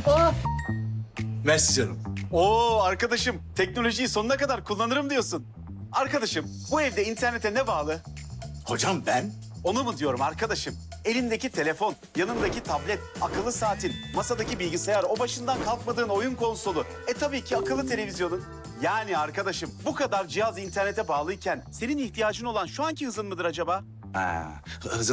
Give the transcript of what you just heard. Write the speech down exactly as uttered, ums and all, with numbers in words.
Oh. Mersi canım. Oo arkadaşım, teknolojiyi sonuna kadar kullanırım diyorsun. Arkadaşım, bu evde internete ne bağlı? Hocam ben? Onu mu diyorum arkadaşım? Elindeki telefon, yanındaki tablet, akıllı saatin, masadaki bilgisayar, o başından kalkmadığın oyun konsolu. E tabii ki akıllı televizyonun. Yani arkadaşım, bu kadar cihaz internete bağlıyken senin ihtiyacın olan şu anki hızın mıdır acaba? Ha, hızım